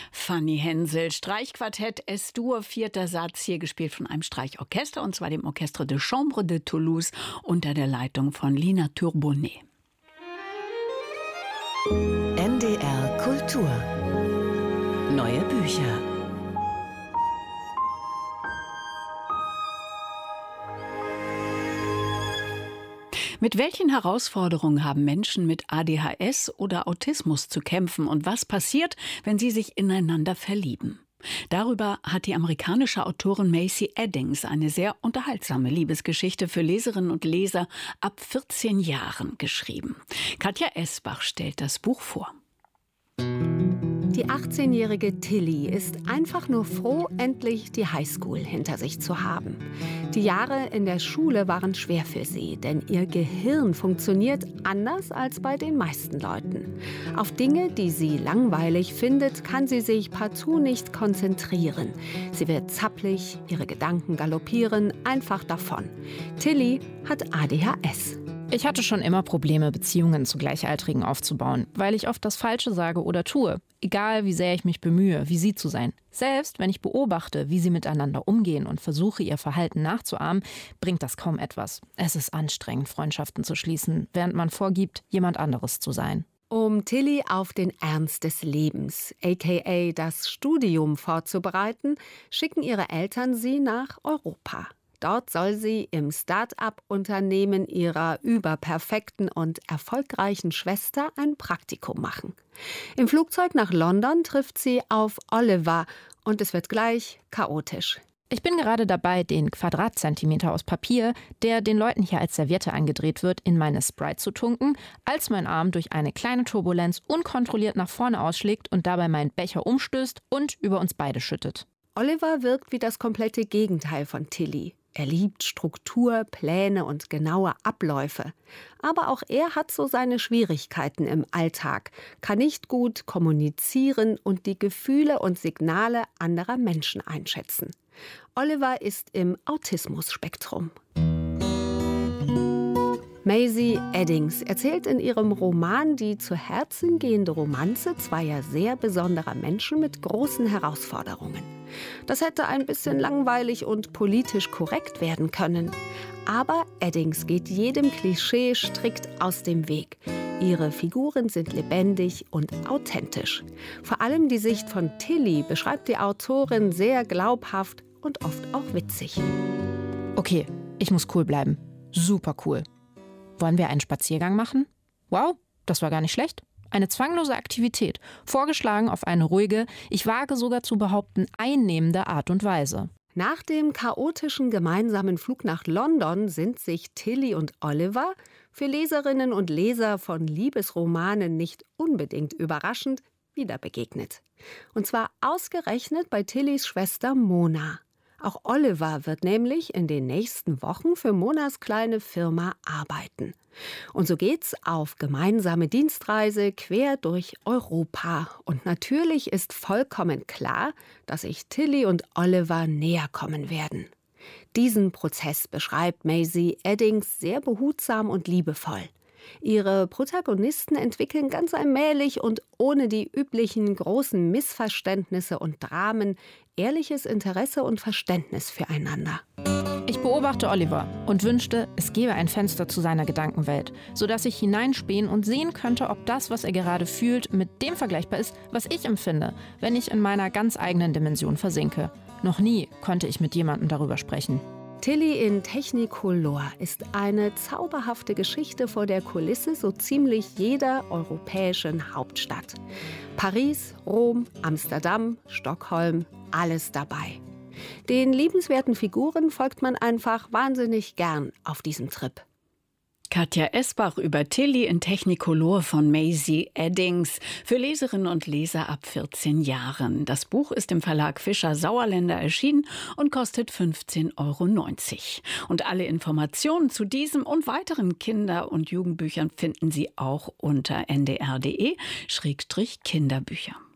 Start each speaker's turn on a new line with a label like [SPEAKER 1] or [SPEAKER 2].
[SPEAKER 1] Fanny Hensel, Streichquartett S-Dur, 4. Satz, hier gespielt von einem Streichorchester, und zwar dem Orchestre de Chambre de Toulouse unter der Leitung von Lina Turbonnet.
[SPEAKER 2] NDR Kultur. Neue Bücher.
[SPEAKER 1] Mit welchen Herausforderungen haben Menschen mit ADHS oder Autismus zu kämpfen und was passiert, wenn sie sich ineinander verlieben? Darüber hat die amerikanische Autorin Macy Eddings eine sehr unterhaltsame Liebesgeschichte für Leserinnen und Leser ab 14 Jahren geschrieben. Katja Esbach stellt das Buch vor.
[SPEAKER 3] Die 18-jährige Tilly ist einfach nur froh, endlich die Highschool hinter sich zu haben. Die Jahre in der Schule waren schwer für sie, denn ihr Gehirn funktioniert anders als bei den meisten Leuten. Auf Dinge, die sie langweilig findet, kann sie sich partout nicht konzentrieren. Sie wird zappelig, ihre Gedanken galoppieren einfach davon. Tilly hat ADHS.
[SPEAKER 4] Ich hatte schon immer Probleme, Beziehungen zu Gleichaltrigen aufzubauen, weil ich oft das Falsche sage oder tue. Egal, wie sehr ich mich bemühe, wie sie zu sein. Selbst wenn ich beobachte, wie sie miteinander umgehen und versuche, ihr Verhalten nachzuahmen, bringt das kaum etwas. Es ist anstrengend, Freundschaften zu schließen, während man vorgibt, jemand anderes zu sein.
[SPEAKER 3] Um Tilly auf den Ernst des Lebens, aka das Studium, vorzubereiten, schicken ihre Eltern sie nach Europa. Dort soll sie im Start-up-Unternehmen ihrer überperfekten und erfolgreichen Schwester ein Praktikum machen. Im Flugzeug nach London trifft sie auf Oliver und es wird gleich chaotisch.
[SPEAKER 4] Ich bin gerade dabei, den Quadratzentimeter aus Papier, der den Leuten hier als Serviette angedreht wird, in meine Sprite zu tunken, als mein Arm durch eine kleine Turbulenz unkontrolliert nach vorne ausschlägt und dabei meinen Becher umstößt und über uns beide schüttet.
[SPEAKER 3] Oliver wirkt wie das komplette Gegenteil von Tilly. Er liebt Struktur, Pläne und genaue Abläufe. Aber auch er hat so seine Schwierigkeiten im Alltag, kann nicht gut kommunizieren und die Gefühle und Signale anderer Menschen einschätzen. Oliver ist im Autismus-Spektrum. Macy Eddings erzählt in ihrem Roman die zu Herzen gehende Romanze zweier sehr besonderer Menschen mit großen Herausforderungen. Das hätte ein bisschen langweilig und politisch korrekt werden können. Aber Eddings geht jedem Klischee strikt aus dem Weg. Ihre Figuren sind lebendig und authentisch. Vor allem die Sicht von Tilly beschreibt die Autorin sehr glaubhaft und oft auch witzig.
[SPEAKER 4] Okay, ich muss cool bleiben. Super cool. Wollen wir einen Spaziergang machen? Wow, das war gar nicht schlecht. Eine zwanglose Aktivität, vorgeschlagen auf eine ruhige, ich wage sogar zu behaupten, einnehmende Art und Weise.
[SPEAKER 3] Nach dem chaotischen gemeinsamen Flug nach London sind sich Tilly und Oliver, für Leserinnen und Leser von Liebesromanen nicht unbedingt überraschend, wieder begegnet. Und zwar ausgerechnet bei Tillys Schwester Mona. Auch Oliver wird nämlich in den nächsten Wochen für Monas kleine Firma arbeiten. Und so geht's auf gemeinsame Dienstreise quer durch Europa. Und natürlich ist vollkommen klar, dass sich Tilly und Oliver näher kommen werden. Diesen Prozess beschreibt Macy Eddings sehr behutsam und liebevoll. Ihre Protagonisten entwickeln ganz allmählich und ohne die üblichen großen Missverständnisse und Dramen ehrliches Interesse und Verständnis füreinander.
[SPEAKER 4] Ich beobachte Oliver und wünschte, es gäbe ein Fenster zu seiner Gedankenwelt, sodass ich hineinspähen und sehen könnte, ob das, was er gerade fühlt, mit dem vergleichbar ist, was ich empfinde, wenn ich in meiner ganz eigenen Dimension versinke. Noch nie konnte ich mit jemandem darüber sprechen.
[SPEAKER 3] Tilly in Technicolor ist eine zauberhafte Geschichte vor der Kulisse so ziemlich jeder europäischen Hauptstadt. Paris, Rom, Amsterdam, Stockholm, alles dabei. Den liebenswerten Figuren folgt man einfach wahnsinnig gern auf diesem Trip.
[SPEAKER 1] Katja Esbach über Tilly in Technicolor von Macy Eddings für Leserinnen und Leser ab 14 Jahren. Das Buch ist im Verlag Fischer Sauerländer erschienen und kostet 15,90 €. Und alle Informationen zu diesem und weiteren Kinder- und Jugendbüchern finden Sie auch unter ndr.de/Kinderbücher.